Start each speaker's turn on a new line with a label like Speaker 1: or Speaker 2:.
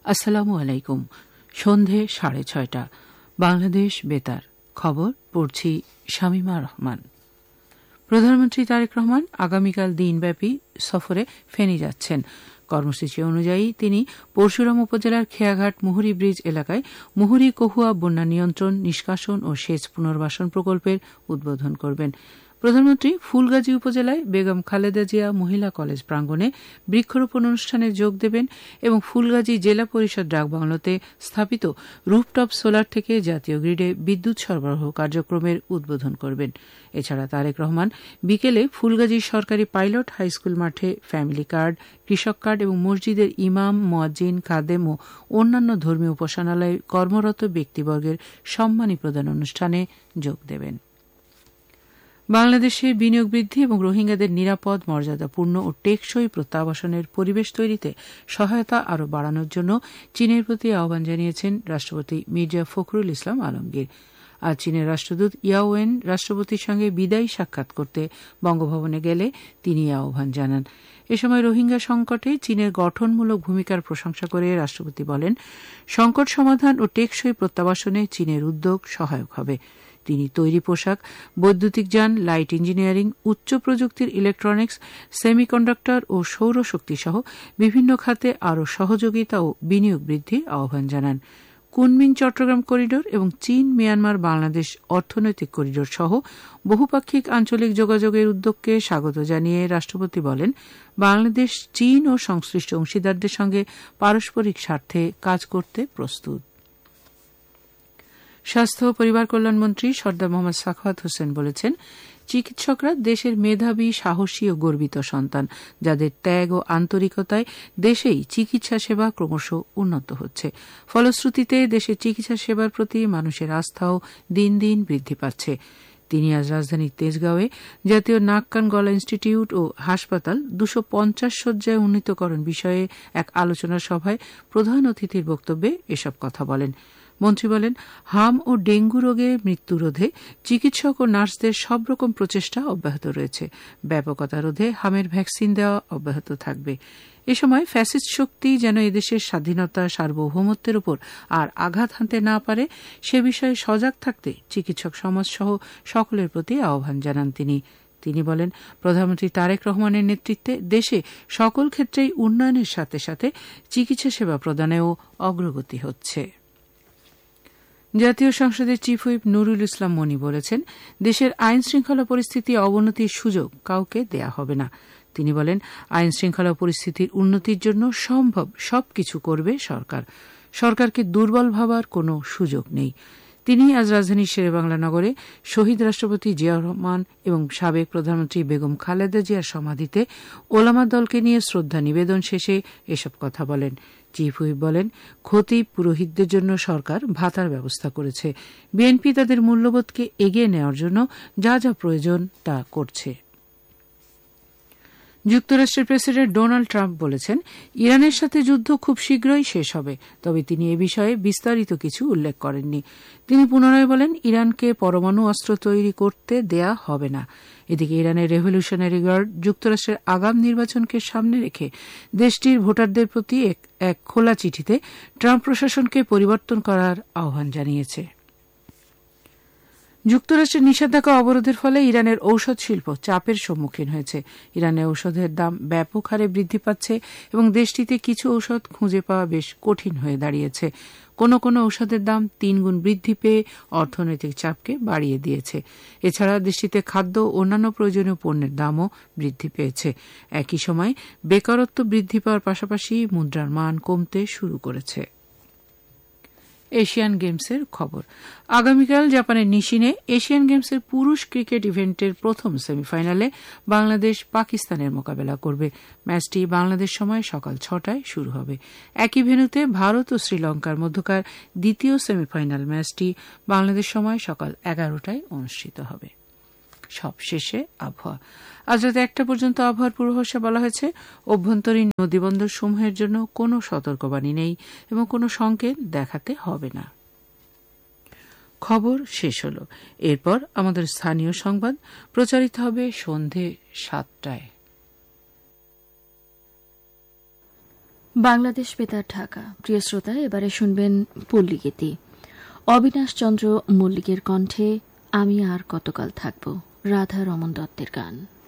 Speaker 1: আসসালামু আলাইকুম। সন্ধে 6:30 বাংলাদেশ বেতার খবর পড়ছি শামীমা রহমান। প্রধানমন্ত্রী তারেক রহমান আগামীকাল দিনব্যাপী সফরে ফেনী যাচ্ছেন। কর্মসূচি অনুযায়ী তিনি পরশুরাম উপজেলার খেয়াঘাট মুহুরী ব্রিজ এলাকায় মুহুরী কহুয়া বন্যা নিয়ন্ত্রণ, নিষ্কাশন ও সেচ পুনর্বাসন প্রকল্পের উদ্বোধন করবেন। প্রধানমন্ত্রী ফুলগাজী উপজেলায় বেগম খালেদা জিয়া মহিলা কলেজ প্রাঙ্গণে বৃক্ষরোপণ অনুষ্ঠানে যোগ দেবেন এবং ফুলগাজী জেলা পরিষদ ডাকবাংলোতে স্থাপিত রুফটপ সোলার থেকে জাতীয় গ্রিডে বিদ্যুৎ সরবরাহ কার্যক্রমের উদ্বোধন করবেন। এছাড়া তারেক রহমান বিকেলে ফুলগাজী সরকারি পাইলট হাইস্কুল মাঠে ফ্যামিলি কার্ড, কৃষক কার্ড এবং মসজিদের ইমাম, মুয়াজ্জিন, খাদেম ও অন্যান্য ধর্মীয় উপাসনালয়ে কর্মরত ব্যক্তিবর্গের সম্মানী প্রদান অনুষ্ঠানে যোগ দেবেন। বাংলাদেশে বিনিয়োগ বৃদ্ধি এবং রোহিঙ্গাদের নিরাপদ, মর্যাদাপূর্ণ ও টেকসই প্রত্যাবাসনের পরিবেশ তৈরিতে সহায়তা আরও বাড়ানোর জন্য চীনের প্রতি আহ্বান জানিয়েছেন রাষ্ট্রপতি মির্জা ফখরুল ইসলাম আলমগীর। আজ চীনের রাষ্ট্রদূত ইয়াওয়েন রাষ্ট্রপতির সঙ্গে বিদায়ী সাক্ষাৎ করতে বঙ্গভবনে গেলে তিনি আহ্বান জানান। এ সময় রোহিঙ্গা সংকটে চীনের গঠনমূলক ভূমিকার প্রশংসা করে রাষ্ট্রপতি বলেন, সংকট সমাধান ও টেকসই প্রত্যাবাসনে চীনের উদ্যোগ সহায়ক হবে। তিনি তৈরি পোশাক, বৈদ্যুতিক যান, লাইট ইঞ্জিনিয়ারিং, উচ্চ প্রযুক্তির ইলেকট্রনিক্স, সেমিকন্ডাক্টর ও সৌরশক্তি সহ বিভিন্ন খাতে আরও সহযোগিতা ও বিনিয়োগ বৃদ্ধির আহ্বান জানান। কুনমিং চট্টগ্রাম করিডোর এবং চীন মিয়ানমার বাংলাদেশ অর্থনৈতিক করিডোর সহ বহুপাক্ষিক আঞ্চলিক যোগাযোগের উদ্যোগকে স্বাগত জানিয়ে রাষ্ট্রপতি বলেন, বাংলাদেশ চীন ও সংশ্লিষ্ট অংশীদারদের সঙ্গে পারস্পরিক স্বার্থে কাজ করতে প্রস্তুত। স্বাস্থ্য ও পরিবার কল্যাণ মন্ত্রী সর্দার মোহাম্মদ সাখাওয়াত হোসেন বলেছেন, চিকিৎসকরা দেশের মেধাবী, সাহসী ও গর্বিত সন্তান, যাদের ত্যাগ ও আন্তরিকতায় দেশেই চিকিৎসা সেবা ক্রমশ উন্নত হচ্ছে। ফলশ্রুতিতে দেশের চিকিৎসা সেবার প্রতি মানুষের আস্থাও দিন দিন বৃদ্ধি পাচ্ছে। তিনি আজ রাজধানীর তেজগাঁওয়ে জাতীয় নাক কান গলা ইনস্টিটিউট ও হাসপাতাল 250 শয্যায় উন্নীতকরণ বিষয়ে এক আলোচনা সভায় প্রধান অতিথির বক্তব্যে এসব কথা বলেন। মন্ত্রী বলেন, হাম ও ডেঙ্গু রোগে মৃত্যু রোধে চিকিৎসক ও নার্সদের সব রকম প্রচেষ্টা অব্যাহত রয়েছে। ব্যাপকতা রোধে হামের ভ্যাকসিন দেওয়া অব্যাহত থাকবে। এ সময় ফ্যাসিস্ট শক্তি যেন এদেশের স্বাধীনতা, সার্বভৌমত্বের উপর আর আঘাত হানতে না পারে সে বিষয়ে সজাগ থাকতে চিকিৎসক সমাজ সহ সকলের প্রতি আহ্বান জানান তিনি বলেন, প্রধানমন্ত্রী তারেক রহমানের নেতৃত্বে দেশে সকল ক্ষেত্রেই উন্নয়নের সাথে সাথে চিকিৎসা সেবা প্রদানেও অগ্রগতি হচ্ছে। জাতীয় সংসদের চিফ হুইপ নুরুল ইসলাম মনি বলেছেন, দেশের আইন শৃঙ্খলা পরিস্থিতি অবনতির সুযোগ কাউকে দেয়া হবে না। তিনি বলেন, আইন শৃঙ্খলা পরিস্থিতির উন্নতির জন্য সম্ভব সবকিছু করবে সরকার। সরকারকে দুর্বল ভাবার কোনো সুযোগ নেই। তিনি আজ রাজধানীর শেরেবাংলা নগরে শহীদ রাষ্ট্রপতি জিয়াউর রহমান এবং সাবেক প্রধানমন্ত্রী বেগম খালেদা জিয়ার সমাধিতে ওলামা দলকে নিয়ে শ্রদ্ধা নিবেদন শেষে এসব কথা বলেন। চিফ হুইপ বলেন, খতিব পুরোহিতদের জন্য সরকার ভাতার ব্যবস্থা করেছে। বিএনপি তাদের মূল্যবোধকে এগিয়ে নেওয়ার জন্য যা যা প্রয়োজন তা করছে। যুক্তরাষ্ট্রের প্রেসিডেন্ট ডোনাল্ড ট্রাম্প বলেছেন, ইরানের সাথে যুদ্ধ খুব শীঘ্রই শেষ হবে, তবে তিনি এ বিষয়ে বিস্তারিত কিছু উল্লেখ করেননি। তিনি পুনরায় বলেন, ইরানকে পরমাণু অস্ত্র তৈরি করতে দেয়া হবে না। এদিকে ইরানের রেভলিউশনারি গার্ড যুক্তরাষ্ট্রের আগাম নির্বাচনকে সামনে রেখে দেশটির ভোটারদের প্রতি এক খোলা চিঠিতে ট্রাম্প প্রশাসনকে পরিবর্তন করার আহ্বান জানিয়েছে। যুক্তরাষ্ট্রের নিষেধাজ্ঞা অবরোধের ফলে ইরানের ঔষধ শিল্প চাপের সম্মুখীন হয়েছে। ইরানে ঔষধের দাম ব্যাপক হারে বৃদ্ধি পাচ্ছে এবং দেশটিতে কিছু ঔষধ খুঁজে পাওয়া বেশ কঠিন হয়ে দাঁড়িয়েছে। কোনো কোনো ঔষধের দাম 3 গুণ বৃদ্ধি পেয়ে অর্থনৈতিক চাপকে বাড়িয়ে দিয়েছে। এছাড়া দেশটিতে খাদ্য ও অন্যান্য প্রয়োজনীয় পণ্যের দামও বৃদ্ধি পেয়েছে। একই সময় বেকারত্ব বৃদ্ধি পাওয়ার পাশাপাশি মুদ্রার মান কমতে শুরু করেছে। এশিয়ান গেমসের খবর। আগামীকাল জাপানের নিশিনে এশিয়ান গেমসের পুরুষ ক্রিকেট ইভেন্টের প্রথম সেমিফাইনালে বাংলাদেশ পাকিস্তানের মোকাবেলা করবে। ম্যাচটি বাংলাদেশ সময় সকাল 6টায় শুরু হবে। একই ভেন্যুতে ভারত ও শ্রীলঙ্কার মধ্যকার দ্বিতীয় সেমিফাইনাল ম্যাচটি বাংলাদেশ সময় সকাল 11টায় অনুষ্ঠিত হবে। সবশেষে আবহাওয়া। আজ রাত 1টা পর্যন্ত আবহাওয়ার পূর্বাভাসে বলা হয়েছে, অভ্যন্তরীণ নদীবন্দর সমূহের জন্য কোনো সতর্কবাণী নেই এবং কোনো সংকেত দেখাতে হবে না। খবর শেষ হল। এরপর আমাদের স্থানীয় সংবাদ প্রচারিত হবে সন্ধে 7টায়।
Speaker 2: বাংলাদেশ বেতার ঢাকা। প্রিয় শ্রোতা, এবারে শুনবেন পল্লীগীতি। অবিনাশ চন্দ্র মল্লিকের কণ্ঠে আমি আর কতকাল থাকব, রাধা রমন দত্তের গান।